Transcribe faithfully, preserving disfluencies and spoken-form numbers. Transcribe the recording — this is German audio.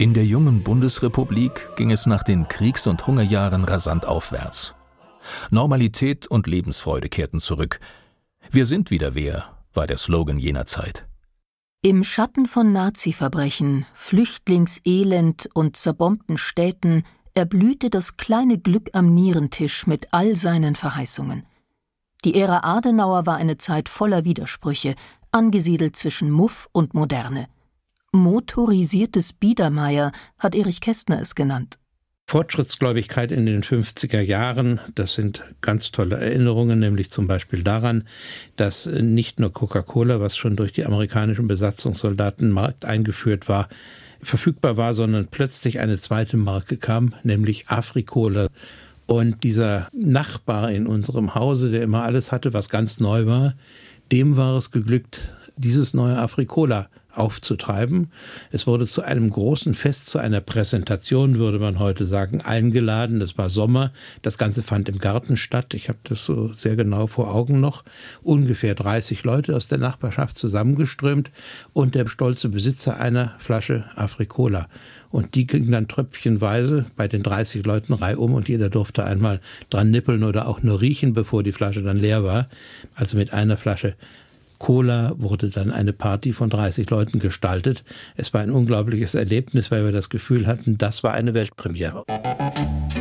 In der jungen Bundesrepublik ging es nach den Kriegs- und Hungerjahren rasant aufwärts. Normalität und Lebensfreude kehrten zurück. Wir sind wieder wer, war der Slogan jener Zeit. Im Schatten von Nazi-Verbrechen, Flüchtlingselend und zerbombten Städten erblühte das kleine Glück am Nierentisch mit all seinen Verheißungen. Die Ära Adenauer war eine Zeit voller Widersprüche, angesiedelt zwischen Muff und Moderne. Motorisiertes Biedermeier hat Erich Kästner es genannt. Fortschrittsgläubigkeit in den fünfziger Jahren, das sind ganz tolle Erinnerungen, nämlich zum Beispiel daran, dass nicht nur Coca-Cola, was schon durch die amerikanischen Besatzungssoldaten im Markt eingeführt war, verfügbar war, sondern plötzlich eine zweite Marke kam, nämlich Afri-Cola. Und dieser Nachbar in unserem Hause, der immer alles hatte, was ganz neu war, dem war es geglückt, dieses neue Afri-Cola aufzutreiben. Es wurde zu einem großen Fest, zu einer Präsentation, würde man heute sagen, eingeladen. Es war Sommer. Das Ganze fand im Garten statt. Ich habe das so sehr genau vor Augen noch. Ungefähr dreißig Leute aus der Nachbarschaft zusammengeströmt und der stolze Besitzer einer Flasche Afri-Cola. Und die ging dann tröpfchenweise bei den dreißig Leuten reihum und jeder durfte einmal dran nippeln oder auch nur riechen, bevor die Flasche dann leer war. Also mit einer Flasche Cola wurde dann eine Party von dreißig Leuten gestaltet. Es war ein unglaubliches Erlebnis, weil wir das Gefühl hatten, das war eine Weltpremiere.